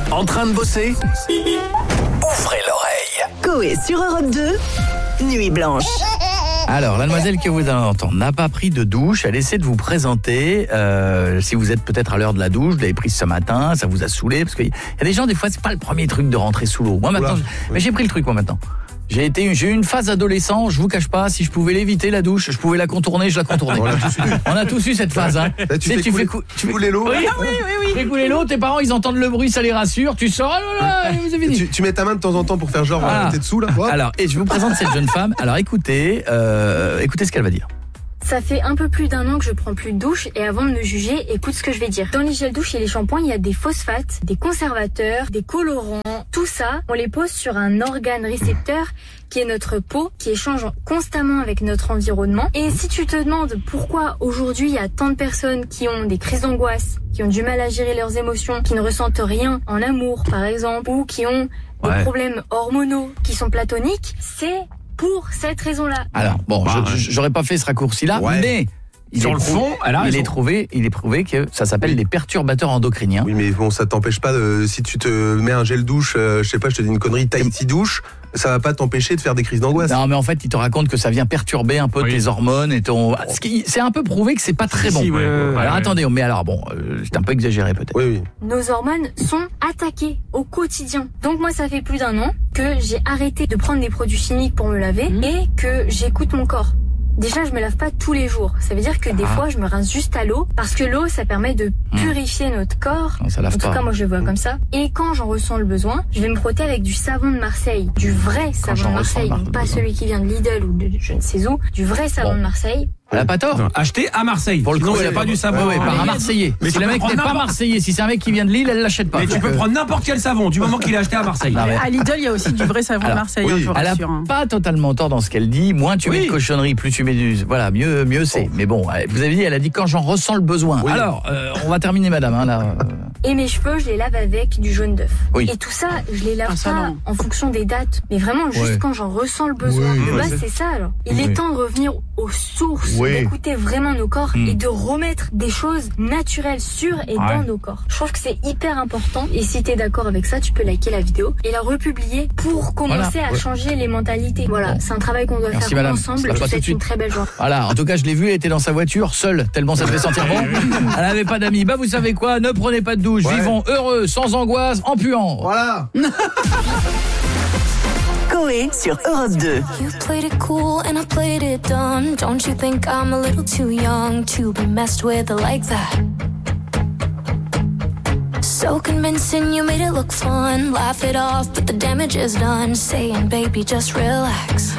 En train de bosser? Ouvrez l'oreille. Coé sur Europe 2, Nuit Blanche. Alors, la demoiselle que vous allez entendre n'a pas pris de douche. Elle essaie de vous présenter. Si vous êtes peut-être à l'heure de la douche, vous l'avez prise ce matin, ça vous a saoulé. Parce qu'il y a des gens, des fois, c'est pas le premier truc de rentrer sous l'eau. Moi, maintenant, mais j'ai pris le truc, moi, maintenant. J'ai eu une phase adolescent, je vous cache pas, si je pouvais l'éviter la douche, je pouvais la contourner, je la contournais. On a tous eu cette phase, hein. Là, tu fais couler l'eau. Oui. Tu fais couler l'eau, tes parents ils entendent le bruit, ça les rassure, tu sors, vous avez fini. Tu mets ta main de temps en temps pour faire genre t'es dessous là. Hop. Alors, et je vous présente cette jeune femme. Alors écoutez ce qu'elle va dire. Ça fait un peu plus d'1 an que je prends plus de douche et avant de me juger, écoute ce que je vais dire. Dans les gels douche et les shampoings, il y a des phosphates, des conservateurs, des colorants. Tout ça, on les pose sur un organe récepteur qui est notre peau, qui échange constamment avec notre environnement. Et si tu te demandes pourquoi aujourd'hui il y a tant de personnes qui ont des crises d'angoisse, qui ont du mal à gérer leurs émotions, qui ne ressentent rien en amour par exemple, ou qui ont des problèmes hormonaux qui sont platoniques, c'est pour cette raison-là. Alors, bon, j'aurais pas fait ce raccourci-là, mais... Sur le fond, il est prouvé que ça s'appelle des perturbateurs endocriniens. Oui, mais bon, ça t'empêche pas si tu te mets un gel douche, je sais pas, je te dis une connerie, Tahiti douche, ça va pas t'empêcher de faire des crises d'angoisse. Non, mais en fait, il te raconte que ça vient perturber un peu tes hormones et c'est un peu prouvé que c'est pas très bon. Alors attendez, mais alors bon, c'est un peu exagéré peut-être. Oui. Nos hormones sont attaquées au quotidien. Donc moi, ça fait plus d'1 an que j'ai arrêté de prendre des produits chimiques pour me laver et que j'écoute mon corps. Déjà, je me lave pas tous les jours. Ça veut dire que des fois, je me rince juste à l'eau parce que l'eau, ça permet de purifier notre corps. Non, ça lave en tout cas, moi, je le vois comme ça. Et quand j'en ressens le besoin, je vais me frotter avec du savon de Marseille. Du vrai savon de Marseille. Donc pas celui qui vient de Lidl ou de je ne sais où. Du vrai savon de Marseille. Elle a pas tort. Acheté à Marseille. Pour le coup, il n'y a pas du savon. Par un Marseillais. Mais si le mec n'est pas Marseillais, si c'est un mec qui vient de Lille, elle l'achète pas. Mais tu peux prendre n'importe quel savon du moment qu'il est acheté à Marseille. À Lidl, il y a aussi du vrai savon de Marseille, je vous rassure. Elle a pas totalement tort dans ce qu'elle dit. Moins tu mets de cochonneries, plus tu mets du... Voilà, mieux c'est. Mais bon, vous avez dit, elle a dit quand j'en ressens le besoin. Oui. Alors, on va terminer, madame. Là. Et mes cheveux, je les lave avec du jaune d'œuf. Oui. Et tout ça, je les lave pas en fonction des dates. Mais vraiment, juste quand j'en ressens le besoin. De base, c'est ça, alors. Il est temps de revenir aux sources, d'écouter vraiment nos corps et de remettre des choses naturelles sur et dans nos corps. Je trouve que c'est hyper important et si t'es d'accord avec ça, tu peux liker la vidéo et la republier pour commencer à changer les mentalités. Voilà, c'est un travail qu'on doit faire ensemble. Je vous souhaite une très belle journée. Voilà, en tout cas, je l'ai vu, elle était dans sa voiture seule, tellement ça devait sentir bon. Elle avait pas d'amis. Bah vous savez quoi, ne prenez pas de douche, vivons heureux, sans angoisse, en puant. Voilà. Coé sur Europe 2. You played it cool and I played it dumb. Don't you think I'm a little too young to be messed with like that? So convincing, you made it look fun. Laugh it off, but the damage is done. Saying, baby, just relax.